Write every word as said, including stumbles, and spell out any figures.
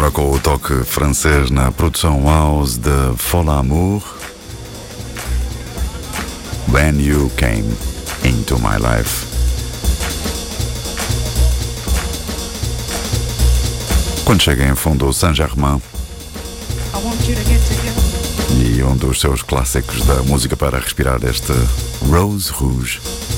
Agora com o toque francês na produção house de Folle Amour, When You Came Into My Life. Quando chega em fundo o Saint-Germain e um dos seus clássicos da música para respirar, este Rose Rouge.